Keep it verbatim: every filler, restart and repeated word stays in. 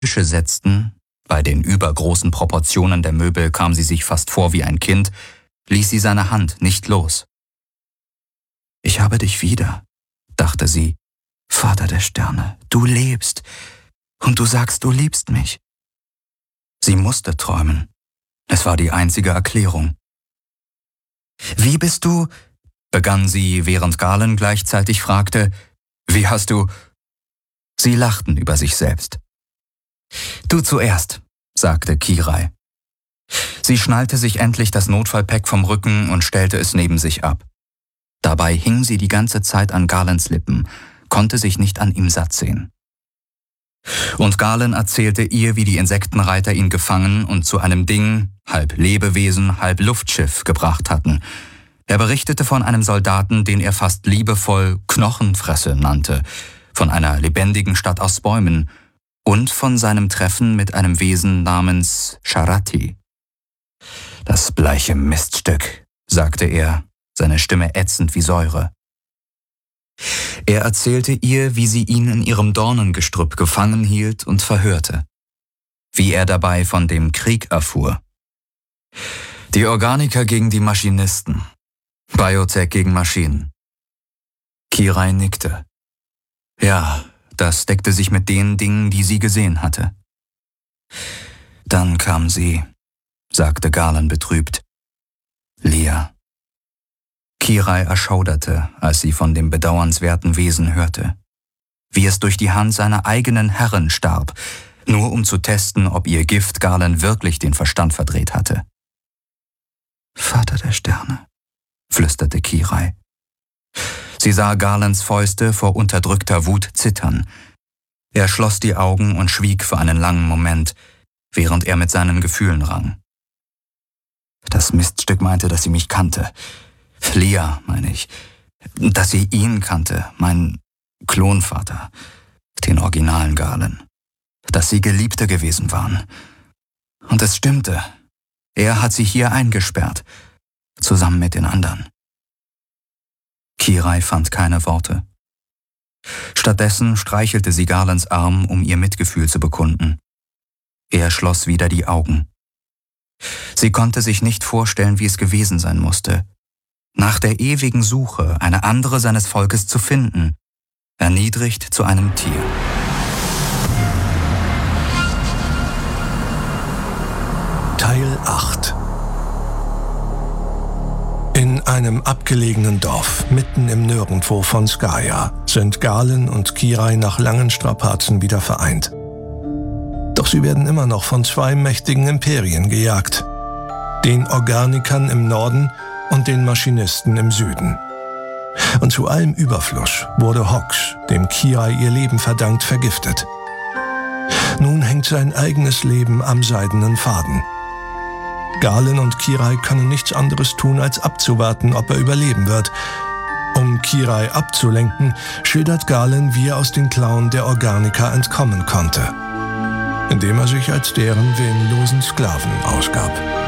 Tische setzten, bei den übergroßen Proportionen der Möbel kam sie sich fast vor wie ein Kind, ließ sie seine Hand nicht los. »Ich habe dich wieder«, dachte sie. »Vater der Sterne, du lebst und du sagst, du liebst mich.« Sie musste träumen. Es war die einzige Erklärung. »Wie bist du?«, begann sie, während Galen gleichzeitig fragte, »Wie hast du?« Sie lachten über sich selbst. »Du zuerst«, sagte Kirai. Sie schnallte sich endlich das Notfallpack vom Rücken und stellte es neben sich ab. Dabei hing sie die ganze Zeit an Galens Lippen, konnte sich nicht an ihm satt sehen. Und Galen erzählte ihr, wie die Insektenreiter ihn gefangen und zu einem Ding, halb Lebewesen, halb Luftschiff, gebracht hatten. Er berichtete von einem Soldaten, den er fast liebevoll Knochenfresse nannte, von einer lebendigen Stadt aus Bäumen und von seinem Treffen mit einem Wesen namens Sharati. »Das bleiche Miststück«, sagte er, seine Stimme ätzend wie Säure. Er erzählte ihr, wie sie ihn in ihrem Dornengestrüpp gefangen hielt und verhörte. Wie er dabei von dem Krieg erfuhr. Die Organiker gegen die Maschinisten. Biotech gegen Maschinen. Kirai nickte. Ja, das deckte sich mit den Dingen, die sie gesehen hatte. Dann kam sie, sagte Galen betrübt. Lia. Kirai erschauderte, als sie von dem bedauernswerten Wesen hörte. Wie es durch die Hand seiner eigenen Herrin starb, nur um zu testen, ob ihr Gift Galen wirklich den Verstand verdreht hatte. »Vater der Sterne«, flüsterte Kirai. Sie sah Galens Fäuste vor unterdrückter Wut zittern. Er schloss die Augen und schwieg für einen langen Moment, während er mit seinen Gefühlen rang. Das Miststück meinte, dass sie mich kannte. Lia, meine ich, dass sie ihn kannte, meinen Klonvater, den originalen Galen, dass sie Geliebte gewesen waren. Und es stimmte, er hat sie hier eingesperrt, zusammen mit den anderen. Kirai fand keine Worte. Stattdessen streichelte sie Galens Arm, um ihr Mitgefühl zu bekunden. Er schloss wieder die Augen. Sie konnte sich nicht vorstellen, wie es gewesen sein musste, nach der ewigen Suche eine andere seines Volkes zu finden, erniedrigt zu einem Tier. Teil acht. In einem abgelegenen Dorf, mitten im Nirgendwo von Skaya, sind Galen und Kirai nach langen Strapazen wieder vereint. Doch sie werden immer noch von zwei mächtigen Imperien gejagt. Den Organikern im Norden und den Maschinisten im Süden. Und zu allem Überfluss wurde Hox, dem Kirai ihr Leben verdankt, vergiftet. Nun hängt sein eigenes Leben am seidenen Faden. Galen und Kirai können nichts anderes tun, als abzuwarten, ob er überleben wird. Um Kirai abzulenken, schildert Galen, wie er aus den Klauen der Organiker entkommen konnte, indem er sich als deren willenlosen Sklaven ausgab.